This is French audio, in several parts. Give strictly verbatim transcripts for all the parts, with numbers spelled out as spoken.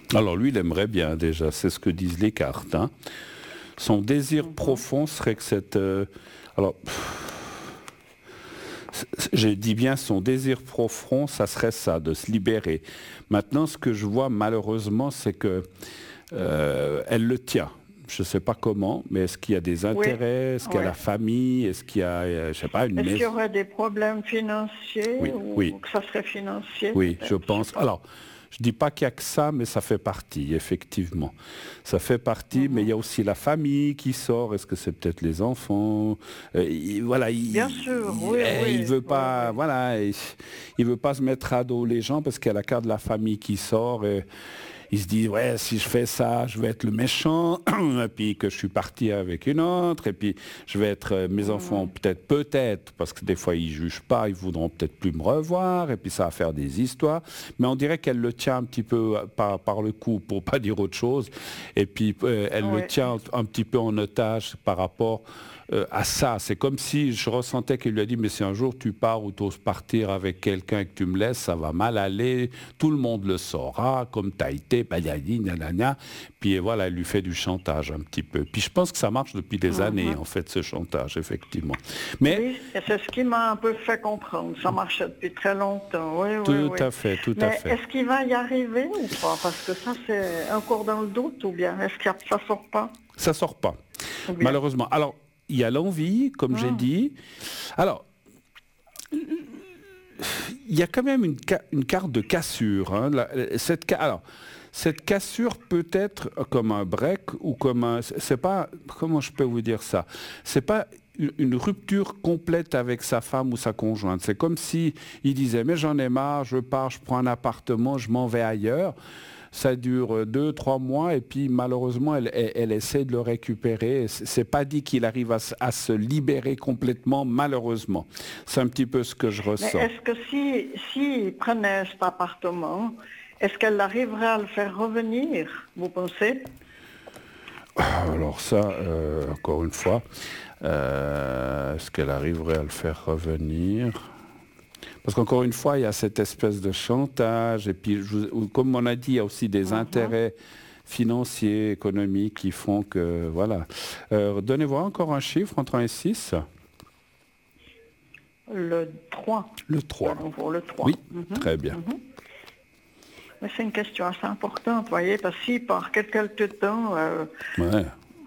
Alors lui, il aimerait bien déjà, c'est ce que disent les cartes. Hein. Son désir Mhm. profond serait que cette... euh, alors, je dis bien son désir profond, ça serait ça, de se libérer. Maintenant, ce que je vois malheureusement, c'est que euh, elle le tient. Je ne sais pas comment, mais est-ce qu'il y a des Oui, intérêts? Est-ce qu'il y a oui. la famille? Est-ce qu'il y a, euh, je sais pas, une Est-ce qu'il y maison? aurait des problèmes financiers Oui, ou oui, que ça serait financier oui, je peut-être, je sais pense. pas. Alors, je dis pas qu'il y a que ça, mais ça fait partie, effectivement. Ça fait partie, mais il Mhm. y a aussi la famille qui sort. Est-ce que c'est peut-être les enfants? Euh, il- voilà, il, Bien sûr, il, oui, eh, il oui, veut oui, pas, oui. voilà, il, il veut pas se mettre à dos les gens parce qu'il y a la carte de la famille qui sort. Et il se dit, ouais, si je fais ça, je vais être le méchant, et puis que je suis parti avec une autre, et puis je vais être, euh, mes enfants Mhm. peut-être, peut-être, parce que des fois ils jugent pas, ils voudront peut-être plus me revoir, et puis ça va faire des histoires. Mais on dirait qu'elle le tient un petit peu euh, par, par le cou, pour pas dire autre chose, et puis euh, elle le Oui. tient un petit peu en otage par rapport euh, à ça. C'est comme si je ressentais qu'il lui a dit, mais si un jour tu pars ou tu oses partir avec quelqu'un et que tu me laisses, ça va mal aller, tout le monde le saura, comme tu as été, bayadi, nanana. Puis voilà, elle lui fait du chantage un petit peu. Puis je pense que ça marche depuis des années, Mhm. en fait, ce chantage, effectivement. Mais Oui, et c'est ce qui m'a un peu fait comprendre. Ça marche depuis très longtemps, oui, oui, tout oui. à fait, tout à Mais fait. est-ce qu'il va y arriver ou pas? Parce que ça, c'est encore dans le doute, ou bien est-ce que ça sort pas? Ça sort pas, Ou bien? malheureusement. Alors, il y a l'envie, comme j'ai Hmm. dit. Alors, il y a quand même une, ca- une carte de cassure. Hein. La- cette, ca- alors, cette cassure peut être comme un break ou comme un... C'est pas... Comment je peux vous dire ça? C'est pas une, une rupture complète avec sa femme ou sa conjointe. C'est comme si il disait, mais j'en ai marre, je pars, je prends un appartement, je m'en vais ailleurs. Ça dure deux, trois mois et puis malheureusement, elle, elle- elle essaie de le récupérer. C'est c'est pas dit qu'il arrive à, se à se libérer complètement, malheureusement. C'est un petit peu ce que je Mais ressens. est-ce que si, si prenait cet appartement, est-ce qu'elle arriverait à le faire revenir, vous pensez? Alors ça, euh, encore une fois, euh, est-ce qu'elle arriverait à le faire revenir? Parce qu'encore une fois, il y a cette espèce de chantage, et puis, je vous- comme on a dit, il y a aussi des Mhm. intérêts financiers, économiques qui font que, voilà. Euh, donnez-vous encore un chiffre entre un et six. Le trois, Le de trois. nouveau, le trois. Oui, Mhm, très bien. mhm. Mais c'est une question assez importante, vous voyez, parce que si par quelques temps, euh, Ouais.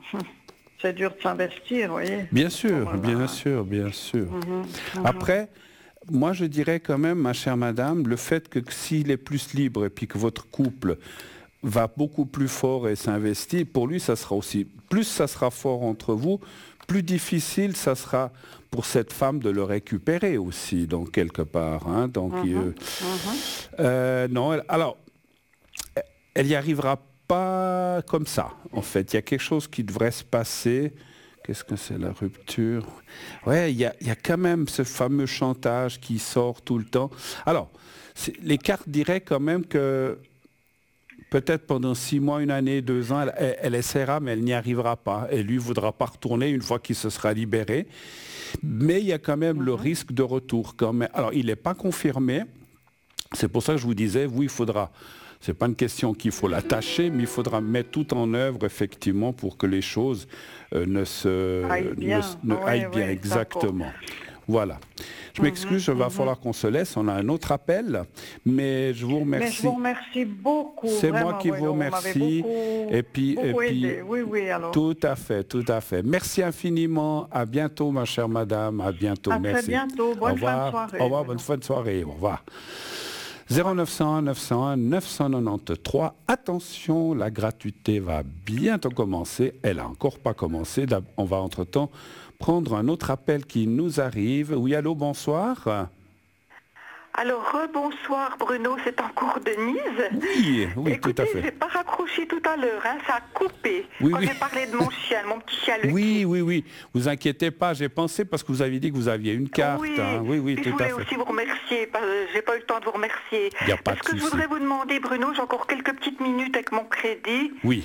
c'est dur de s'investir, vous voyez, Bien à ce sûr, bien moment-là. sûr, bien sûr. Mhm, mhm. Après, moi je dirais quand même, ma chère madame, le fait que s'il est plus libre et puis que votre couple va beaucoup plus fort et s'investit, pour lui ça sera aussi, plus ça sera fort entre vous, plus difficile ça sera pour cette femme de le récupérer aussi, donc quelque part. Hein. Donc, euh, Mhm, mhm. euh, non, elle- alors, elle n'y arrivera pas comme ça, en fait. Il y a quelque chose qui devrait se passer. Qu'est-ce que c'est la rupture? Ouais, il y a, il y a quand même ce fameux chantage qui sort tout le temps. Alors, c'est- les cartes diraient quand même que peut-être pendant six mois, une année, deux ans, elle, elle- elle essaiera, mais elle n'y arrivera pas. Et lui ne voudra pas retourner une fois qu'il se sera libéré. Mais il y a quand même le risque de retour. Quand même. Alors, il n'est pas confirmé. C'est pour ça que je vous disais, oui, il faudra. C'est pas une question qu'il faut l'attacher, mais il faudra mettre tout en œuvre effectivement pour que les choses euh, ne Aille se ne, bien, ne oui, aillent bien oui, d'accord. exactement. Voilà. Je Mhm, m'excuse, il va mhm. falloir qu'on se laisse. On a un autre appel, mais je vous Mais je vous remercie. remercie beaucoup, C'est moi vraiment, qui oui, vous non, vous m'avez remercie. beaucoup, Et puis, et beaucoup puis, aidé. Oui, oui, alors. tout à fait, tout à fait. Merci infiniment. À bientôt, ma chère madame. À bientôt. À très Merci. bientôt. Au Bonne fin de revoir. Au soirée, revoir. Bonne Bruno. fin de soirée. Au revoir. Au zéro revoir. neuf cent un neuf cent un neuf cent quatre-vingt-treize. Attention, la gratuité va bientôt commencer. Elle n'a encore pas commencé. D'ab- On va entre-temps prendre un autre appel qui nous arrive. Oui, allô, bonsoir. Alors, rebonsoir Bruno, c'est encore Denise. Oui, oui, tout Écoutez, à je fait. n'ai pas raccroché tout à l'heure, hein, ça a coupé. Oui, Quand oui. j'ai parlé de mon chien, mon petit chien Lucky. Oui, oui, oui. Vous inquiétez pas, j'ai pensé parce que vous aviez dit que vous aviez une carte. Oui, Hein. Oui, oui, puis je tout à voulais fait. aussi vous remercier, parce que j'ai pas eu le temps de vous remercier. Il n'y a pas Est-ce de que je souci. voudrais vous demander, Bruno, j'ai encore quelques petites minutes avec mon crédit. Oui.